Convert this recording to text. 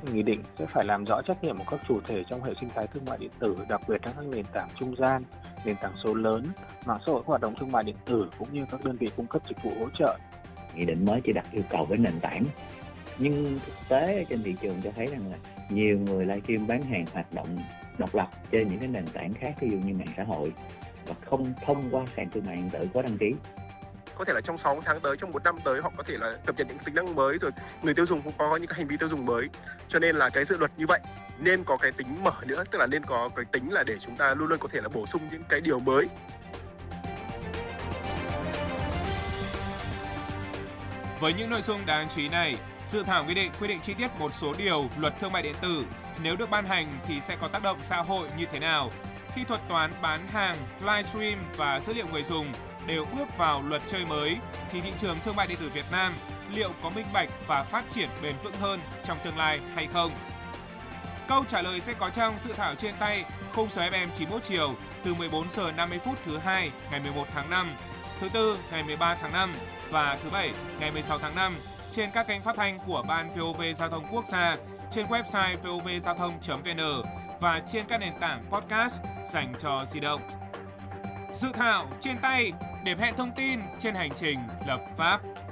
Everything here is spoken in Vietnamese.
Nghị định sẽ phải làm rõ trách nhiệm của các chủ thể trong hệ sinh thái thương mại điện tử, đặc biệt là các nền tảng trung gian, nền tảng số lớn, mạng xã hội hoạt động thương mại điện tử cũng như các đơn vị cung cấp dịch vụ hỗ trợ. Nghị định mới chỉ đặt yêu cầu với nền tảng, nhưng thực tế trên thị trường cho thấy rằng là nhiều người livestream bán hàng hoạt động độc lập trên những cái nền tảng khác, ví dụ như mạng xã hội, và không thông qua sàn thương mại điện tử có đăng ký. Có thể là trong 6 tháng tới, trong 1 năm tới họ có thể là cập nhật những tính năng mới, rồi người tiêu dùng cũng có những cái hành vi tiêu dùng mới. Cho nên là cái dự luật như vậy nên có cái tính mở nữa, tức là nên có cái tính là để chúng ta luôn luôn có thể là bổ sung những cái điều mới. Với những nội dung đáng chú ý này, dự thảo nghị định quy định chi tiết một số điều luật thương mại điện tử. Nếu được ban hành thì sẽ có tác động xã hội như thế nào? Khi thuật toán bán hàng, livestream và dữ liệu người dùng đều bước vào luật chơi mới, thì thị trường thương mại điện tử Việt Nam liệu có minh bạch và phát triển bền vững hơn trong tương lai hay không? Câu trả lời sẽ có trong dự thảo trên tay, khung giờ FM 91 chiều từ 14 giờ 50 phút thứ hai ngày 11 tháng 5, thứ tư ngày 13 tháng 5 và thứ bảy ngày 16 tháng 5 trên các kênh phát thanh của Ban VOV Giao thông Quốc gia, trên website vovgiao thông.vn và trên các nền tảng podcast dành cho di động. Dự thảo trên tay để hẹn thông tin trên hành trình lập pháp.